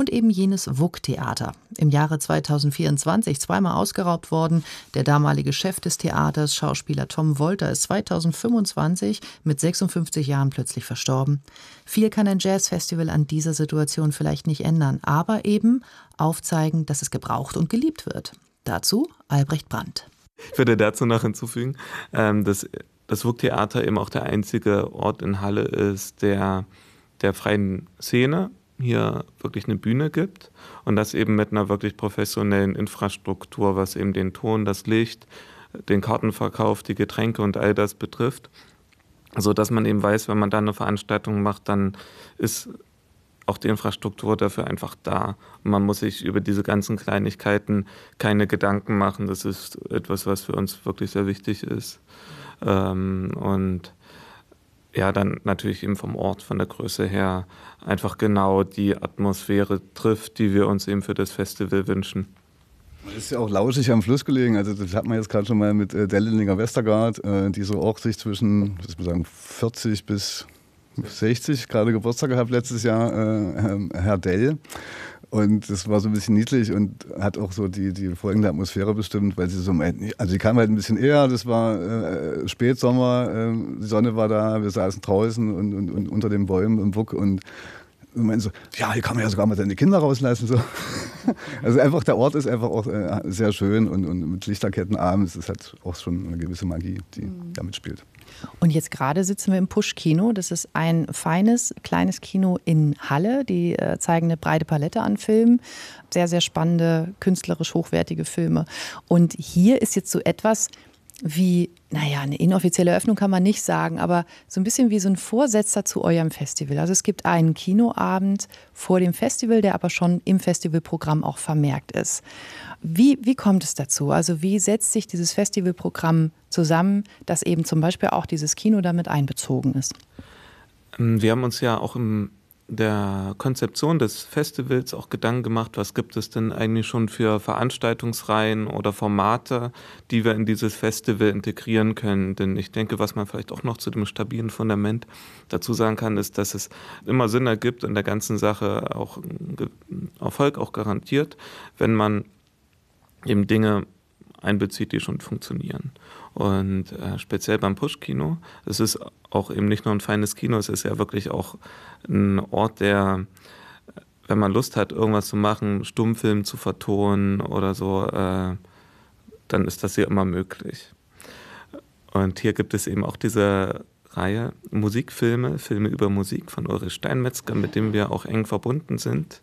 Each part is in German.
und eben jenes WUK-Theater. Im Jahre 2024 zweimal ausgeraubt worden. Der damalige Chef des Theaters, Schauspieler Tom Wolter, ist 2025 mit 56 Jahren plötzlich verstorben. Viel kann ein Jazzfestival an dieser Situation vielleicht nicht ändern, aber eben aufzeigen, dass es gebraucht und geliebt wird. Dazu Albrecht Brandt. Ich würde dazu noch hinzufügen, dass das WUK-Theater eben auch der einzige Ort in Halle ist, der freien Szene hier wirklich eine Bühne gibt und das eben mit einer wirklich professionellen Infrastruktur, was eben den Ton, das Licht, den Kartenverkauf, die Getränke und all das betrifft, so dass man eben weiß, wenn man da eine Veranstaltung macht, dann ist auch die Infrastruktur dafür einfach da. Und man muss sich über diese ganzen Kleinigkeiten keine Gedanken machen. Das ist etwas, was für uns wirklich sehr wichtig ist. Und ja, dann natürlich eben vom Ort, von der Größe her einfach genau die Atmosphäre trifft, die wir uns eben für das Festival wünschen. Es ist ja auch lauschig am Fluss gelegen, also das hat man jetzt gerade schon mal mit Dellinger Westergaard, die so auch sich zwischen, was muss man sagen, 40 bis 60 gerade Geburtstag gehabt letztes Jahr, Herr Dell. Und das war so ein bisschen niedlich und hat auch so die folgende Atmosphäre bestimmt, weil sie so meinten, also sie kam halt ein bisschen eher, das war Spätsommer, die Sonne war da, wir saßen draußen und unter den Bäumen im WUK und meinten so, ja, hier kann man ja sogar mal seine Kinder rauslassen. So. Also einfach, der Ort ist einfach auch sehr schön und mit Lichterketten abends, das hat auch schon eine gewisse Magie, die da mitspielt. Und jetzt gerade sitzen wir im Pusch-Kino. Das ist ein feines, kleines Kino in Halle. Die zeigen eine breite Palette an Filmen. Sehr, sehr spannende, künstlerisch hochwertige Filme. Und hier ist jetzt so etwas wie, naja, eine inoffizielle Eröffnung kann man nicht sagen, aber so ein bisschen wie so ein Vorsetzer zu eurem Festival. Also es gibt einen Kinoabend vor dem Festival, der aber schon im Festivalprogramm auch vermerkt ist. Wie kommt es dazu? Also wie setzt sich dieses Festivalprogramm zusammen, dass eben zum Beispiel auch dieses Kino damit einbezogen ist? Wir haben uns ja auch in der Konzeption des Festivals auch Gedanken gemacht, was gibt es denn eigentlich schon für Veranstaltungsreihen oder Formate, die wir in dieses Festival integrieren können. Denn ich denke, was man vielleicht auch noch zu dem stabilen Fundament dazu sagen kann, ist, dass es immer Sinn ergibt und der ganzen Sache auch Erfolg auch garantiert, wenn man eben Dinge einbezieht, die schon funktionieren. Und speziell beim Pusch-Kino, es ist auch eben nicht nur ein feines Kino, es ist ja wirklich auch ein Ort, der, wenn man Lust hat, irgendwas zu machen, Stummfilm zu vertonen oder so, dann ist das hier immer möglich. Und hier gibt es eben auch diese Reihe Musikfilme, Filme über Musik von Ulrich Steinmetzger, mit dem wir auch eng verbunden sind.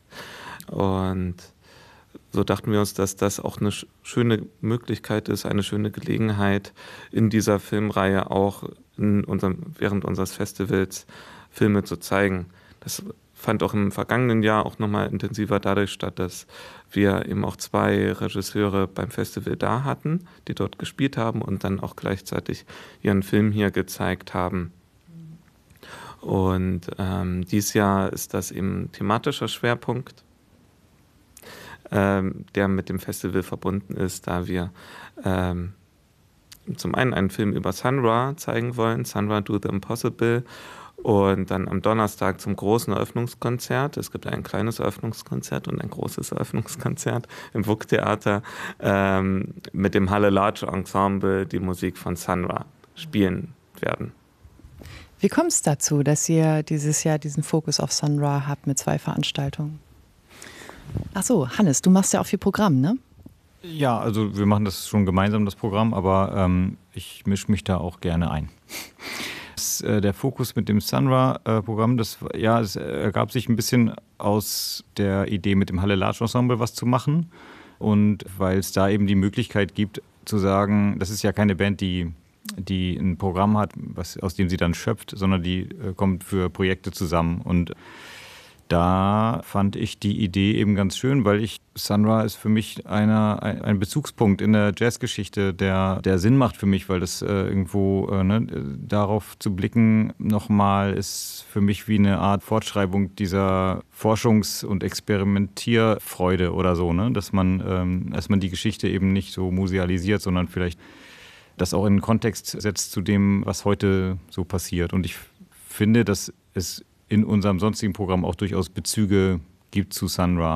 Und so dachten wir uns, dass das auch eine schöne Möglichkeit ist, eine schöne Gelegenheit, in dieser Filmreihe auch während unseres Festivals Filme zu zeigen. Das fand auch im vergangenen Jahr auch nochmal intensiver dadurch statt, dass wir eben auch 2 Regisseure beim Festival da hatten, die dort gespielt haben und dann auch gleichzeitig ihren Film hier gezeigt haben. Und dieses Jahr ist das eben ein thematischer Schwerpunkt, der mit dem Festival verbunden ist, da wir zum einen einen Film über Sun Ra zeigen wollen, Sun Ra Do the Impossible, und dann am Donnerstag zum großen Eröffnungskonzert. Es gibt ein kleines Eröffnungskonzert und ein großes Eröffnungskonzert im WUK-Theater mit dem Halle Large Ensemble die Musik von Sun Ra spielen werden. Wie kommt es dazu, dass ihr dieses Jahr diesen Fokus auf Sun Ra habt mit 2 Veranstaltungen? Ach so, Hannes, du machst ja auch viel Programm, ne? Ja, also wir machen das schon gemeinsam, das Programm, aber ich mische mich da auch gerne ein. Der Fokus mit dem Sun Ra-Programm, es ergab sich ein bisschen aus der Idee, mit dem Halle Large Ensemble was zu machen. Und weil es da eben die Möglichkeit gibt, zu sagen, das ist ja keine Band, die ein Programm hat, aus dem sie dann schöpft, sondern die kommt für Projekte zusammen. Und da fand ich die Idee eben ganz schön, weil Sun Ra ist für mich ein Bezugspunkt in der Jazzgeschichte, der Sinn macht für mich, weil das irgendwo darauf zu blicken nochmal ist für mich wie eine Art Fortschreibung dieser Forschungs- und Experimentierfreude oder so, ne? Dass man die Geschichte eben nicht so musealisiert, sondern vielleicht das auch in einen Kontext setzt zu dem, was heute so passiert. Und ich finde, dass es in unserem sonstigen Programm auch durchaus Bezüge gibt zu Sun Ra.